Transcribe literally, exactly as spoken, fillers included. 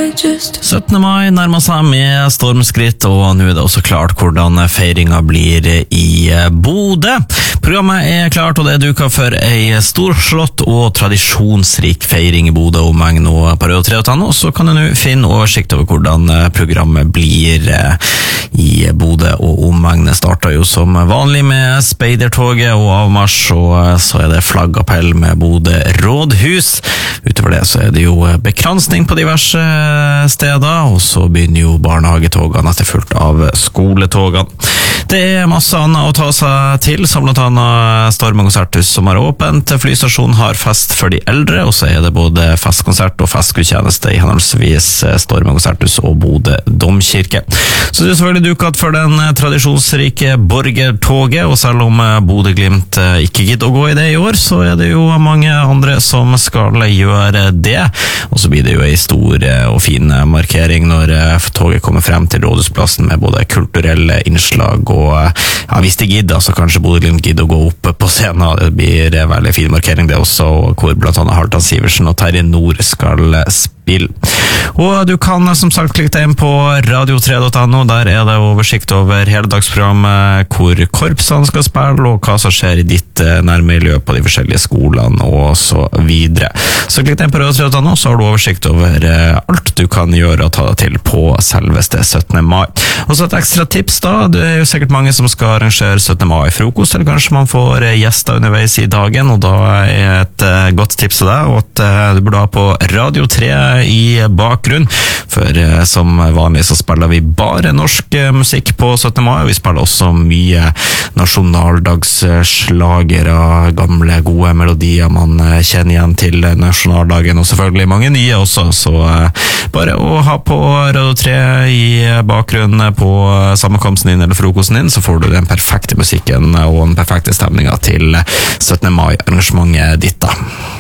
syttende mai nærmer seg med stormskritt, og nå er det også klart hvordan feiringa blir i Bodø. Programmet er klart, og det er duket for ei storslått og tradisjonsrik feiring i Bodø og omegn nå på Radio tre punkt no, så kan du nå finne oversikt over hvordan programmet blir i Bodø og omegn. Det starter jo som vanlig med speidertoget og avmarsj, og så er det flaggappell med Bodø rådhus. Utover det så er det jo bekransning på diverse steder, og så begynner jo barnehagetogene etter fulgt av skoletogene. Det er masse annet å ta seg til, som blant annet Storm og konserthus som har åpent. Flystasjonen har fest for de eldre, og så er det både festkonsert og festgudstjeneste i henholdsvis Storm og konserthus og Bodø domkirke. Så det er selvfølgelig duket for den tradisjonsrike borgertoget, og selv om Bodø Glimt ikke gidder å gå i det i år, så er det jo mange andre som skal gjøre det. Og så blir det jo en stor og fin markering når toget kommer frem til Rådhusplassen med både kulturelle innslag og ja, hvis de gidder, så kanskje Bodø Glimt gidder å gå opp på scenen. Det blir en veldig fin markering det også, hvor blant annet Halvdan Sivertsen og Terje Nord skal spille. Og du kan som sagt klikke deg inn på radio tre punkt no, der er det oversikt over hele dagsprogrammet, hvor korpsene skal spille, og hva som skjer i ditt nærmiljø på de forskjellige skolene, og så videre. Så klikk deg inn på radio tre punkt no, så har du oversikt over alt du kan gjøre og ta deg til på selveste syttende mai. Og så et ekstra tips da, det er jo sikkert mange som skal arrangere syttende mai-frokost, eller kanskje man får gjester underveis i dagen, og da er et godt tips til deg, og at du burde ha på Radio tre i bakgrunn, for som vanlig så spiller vi bare norsk musikk på syttende mai, og vi spiller også mye nasjonaldagsslagere, gamle gode melodier man kjenner igjen til nasjonaldagen, og selvfølgelig mange nye også, så bare å ha på Radio tre i bakgrunn på sammenkomsten din eller frokosten din, så får du den perfekte musikken og den perfekte stemningen til syttende mai-arrangementet ditt da.